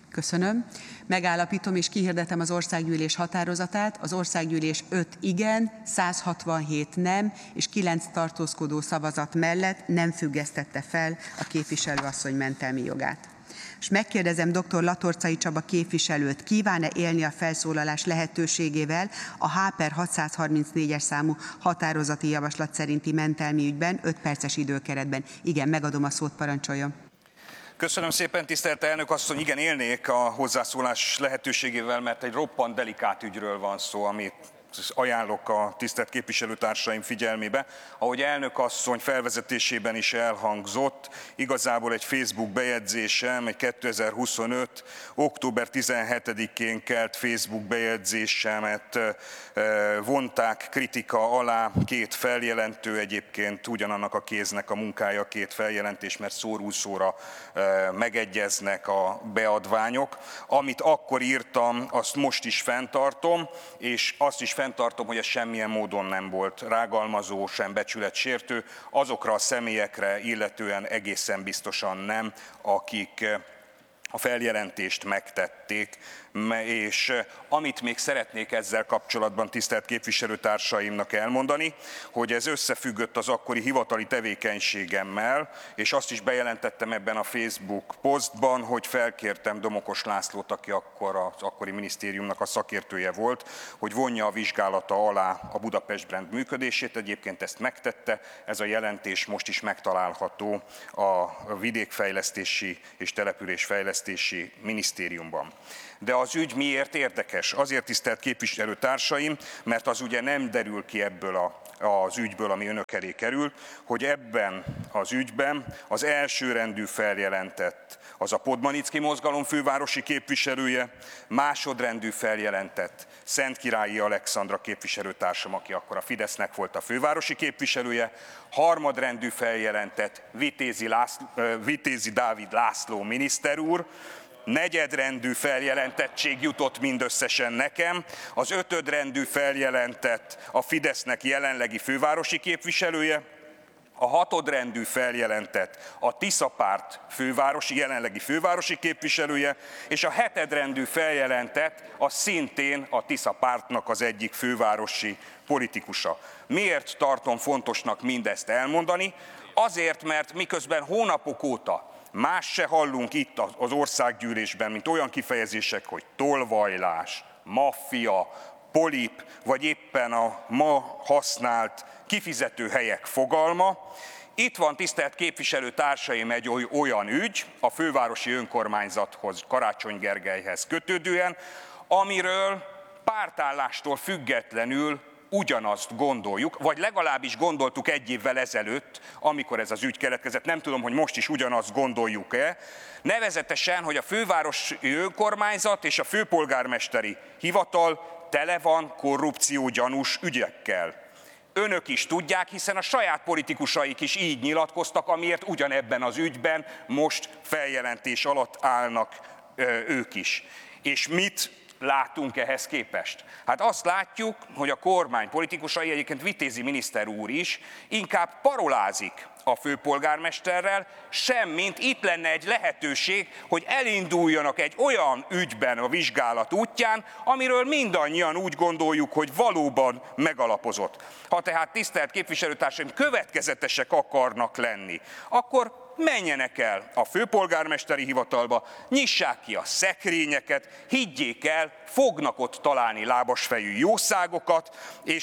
Köszönöm. Megállapítom és kihirdetem az országgyűlés határozatát. Az országgyűlés 5 igen, 167 nem és 9 tartózkodó szavazat mellett nem függesztette fel a képviselőasszony mentelmi jogát. És megkérdezem dr. Latorcai Csaba képviselőt, kíván-e élni a felszólalás lehetőségével a H/634-es számú határozati javaslat szerinti mentelmi ügyben 5 perces időkeretben. Igen, megadom a szót, parancsoljon. Köszönöm szépen, tisztelt elnök asszony. Igen, élnék a hozzászólás lehetőségével, mert egy roppant delikát ügyről van szó, amit ajánlok a tisztelt képviselőtársaim figyelmébe. Ahogy elnök asszony felvezetésében is elhangzott, igazából egy Facebook bejegyzésem, egy 2025. október 17-én kelt Facebook bejegyzésemet vonták kritika alá, 2 feljelentő, egyébként ugyanannak a kéznek a munkája, 2 feljelentés, mert szóról szóra megegyeznek a beadványok. Amit akkor írtam, azt most is fenntartom, és azt is fenntartom, hogy ez semmilyen módon nem volt rágalmazó, sem becsületsértő, azokra a személyekre illetően egészen biztosan nem, akik a feljelentést megtették, és amit még szeretnék ezzel kapcsolatban tisztelt képviselőtársaimnak elmondani, hogy ez összefüggött az akkori hivatali tevékenységemmel, és azt is bejelentettem ebben a Facebook posztban, hogy felkértem Domokos Lászlót, aki akkor az akkori minisztériumnak a szakértője volt, hogy vonja a vizsgálata alá a Budapest Brand működését. Egyébként ezt megtette, ez a jelentés most is megtalálható a Vidékfejlesztési és Településfejlesztési Minisztériumban. De az ügy miért érdekes? Azért, tisztelt képviselőtársaim, mert az ugye nem derül ki ebből az ügyből, ami önök elé kerül, hogy ebben az ügyben az elsőrendű feljelentett az a Podmanicki mozgalom fővárosi képviselője, másodrendű feljelentett Szentkirályi Alexandra képviselőtársam, aki akkor a Fidesznek volt a fővárosi képviselője, harmadrendű feljelentett Vitézi Dávid László miniszter úr, negyedrendű feljelentettség jutott mindösszesen nekem, az ötödrendű feljelentett a Fidesznek jelenlegi fővárosi képviselője, a hatodrendű feljelentett a Tisza párt jelenlegi fővárosi képviselője, és a hetedrendű feljelentett a szintén a Tisza pártnak az egyik fővárosi politikusa. Miért tartom fontosnak mindezt elmondani? Azért, mert miközben hónapok óta más se hallunk itt az országgyűlésben, mint olyan kifejezések, hogy tolvajlás, maffia, polip, vagy éppen a ma használt kifizetőhelyek fogalma. Itt van, tisztelt képviselőtársaim, egy olyan ügy a fővárosi önkormányzathoz, Karácsony Gergelyhez kötődően, amiről pártállástól függetlenül ugyanazt gondoljuk, vagy legalábbis gondoltuk 1 évvel ezelőtt, amikor ez az ügy keletkezett, nem tudom, hogy most is ugyanazt gondoljuk-e, nevezetesen, hogy a fővárosi önkormányzat és a főpolgármesteri hivatal tele van korrupciógyanús ügyekkel. Önök is tudják, hiszen a saját politikusaik is így nyilatkoztak, amiért ugyanebben az ügyben most feljelentés alatt állnak ők is. És mit látunk ehhez képest? Hát azt látjuk, hogy a kormány politikusai, egyébként Vitézi miniszter úr is, inkább parolázik a főpolgármesterrel, semmint itt lenne egy lehetőség, hogy elinduljanak egy olyan ügyben a vizsgálat útján, amiről mindannyian úgy gondoljuk, hogy valóban megalapozott. Ha tehát, tisztelt képviselőtársaim, következetesek akarnak lenni, akkor menjenek el a főpolgármesteri hivatalba, nyissák ki a szekrényeket, higgyék el, fognak ott találni lábasfejű jószágokat,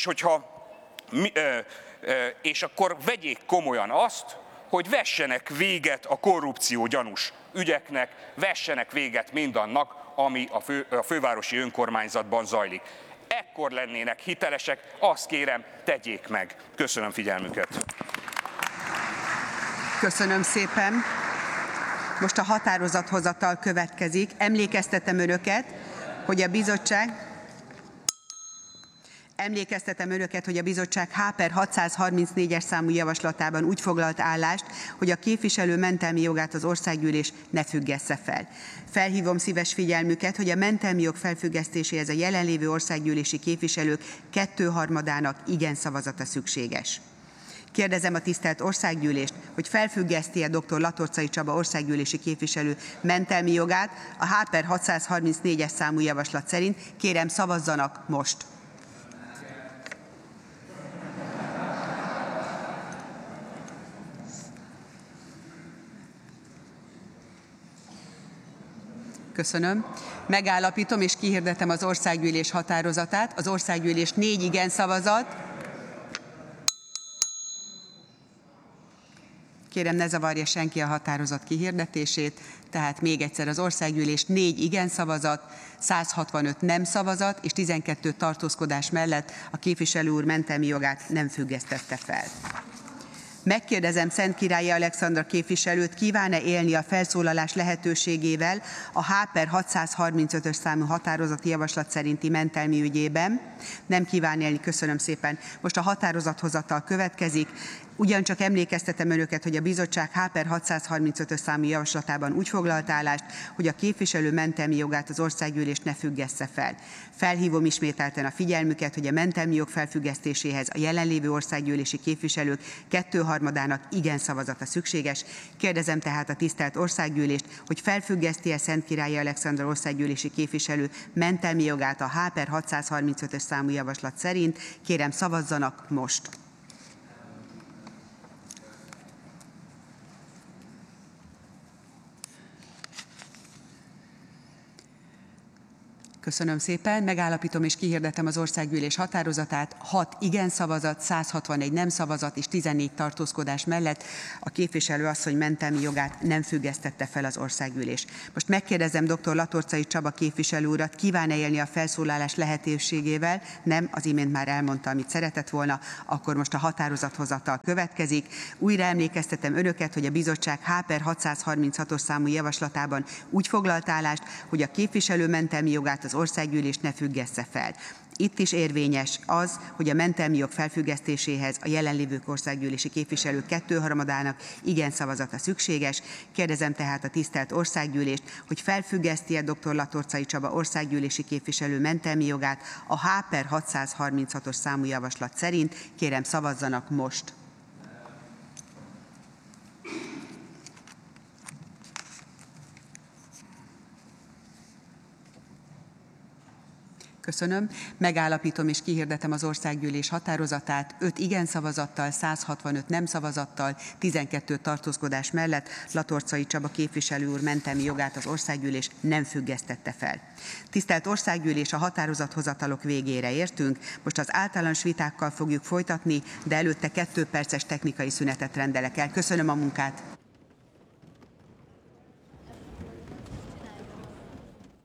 és akkor vegyék komolyan azt, hogy vessenek véget a korrupciógyanús ügyeknek, vessenek véget mindannak, ami a fővárosi önkormányzatban zajlik. Ekkor lennének hitelesek, azt kérem, tegyék meg. Köszönöm figyelmüket. Köszönöm szépen. Most a határozathozatal következik. Emlékeztetem önöket, hogy a bizottság H/634-es számú javaslatában úgy foglalt állást, hogy a képviselő mentelmi jogát az országgyűlés ne függessze fel. Felhívom szíves figyelmüket, hogy a mentelmi jog felfüggesztéséhez a jelenlévő országgyűlési képviselők 2/3 igen szavazata szükséges. Kérdezem a tisztelt országgyűlést, hogy felfüggeszti-e dr. Latorcai Csaba országgyűlési képviselő mentelmi jogát a H/634-es számú javaslat szerint. Kérem, szavazzanak most! Köszönöm. Megállapítom és kihirdetem az országgyűlés határozatát. Az országgyűlés 4 igen szavazat. Kérem, ne zavarja senki a határozat kihirdetését. Tehát még egyszer, az országgyűlés 4 igen szavazat, 165 nem szavazat és 12 tartózkodás mellett a képviselő úr mentelmi jogát nem függesztette fel. Megkérdezem Szentkirályi Alexandra képviselőt, kíván-e élni a felszólalás lehetőségével a H/635-ös számú határozati javaslat szerinti mentelmi ügyében. Nem kíván élni, köszönöm szépen. Most a határozathozatal következik. Ugyancsak emlékeztetem önöket, hogy a bizottság H/635-ös számú javaslatában úgy foglalt állást, hogy a képviselő mentelmi jogát az országgyűlés ne függessze fel. Felhívom ismételten a figyelmüket, hogy a mentelmi jog felfüggesztéséhez a jelenlévő országgyűlési képviselők 2/3 igen szavazata szükséges. Kérdezem tehát a tisztelt országgyűlést, hogy felfüggeszti-e Szentkirályi Alexandra országgyűlési képviselő mentelmi jogát a H/635-ös számú javaslat szerint. Kérem, szavazzanak most! Köszönöm szépen. Megállapítom és kihirdetem az országgyűlés határozatát. 6 igen szavazat, 161 nem szavazat és 14 tartózkodás mellett a képviselő asszony mentelmi jogát nem függesztette fel az országgyűlés. Most megkérdezem dr. Latorcai Csaba képviselő urat, kíván-e élni a felszólalás lehetőségével? Nem, az imént már elmondta, amit szeretett volna, akkor most a határozathozatal következik. Újra emlékeztetem önöket, hogy a bizottság H/636-os számú javaslatában úgy foglalt állást, hogy a képviselő mentelmi jogát az országgyűlés ne függessze fel. Itt is érvényes az, hogy a mentelmi jog felfüggesztéséhez a jelenlévők országgyűlési képviselők 2/3 igen szavazata szükséges. Kérdezem tehát a tisztelt országgyűlést, hogy felfüggeszti-e dr. Latorcai Csaba országgyűlési képviselő mentelmi jogát a H/636-os számú javaslat szerint. Kérem, szavazzanak most! Köszönöm. Megállapítom és kihirdetem az országgyűlés határozatát. 5 igen szavazattal, 165 nem szavazattal, 12 tartózkodás mellett Latorcai Csaba képviselő úr mentelmi jogát az országgyűlés nem függesztette fel. Tisztelt országgyűlés, a határozathozatalok végére értünk. Most az általános vitákkal fogjuk folytatni, de előtte 2 perces technikai szünetet rendelek el. Köszönöm a munkát.